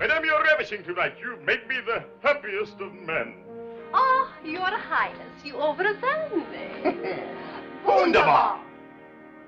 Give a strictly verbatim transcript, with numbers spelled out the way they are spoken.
I am your everything tonight. You make me the happiest of men. Oh, Your Highness, you overwhelm me. Wunderbar!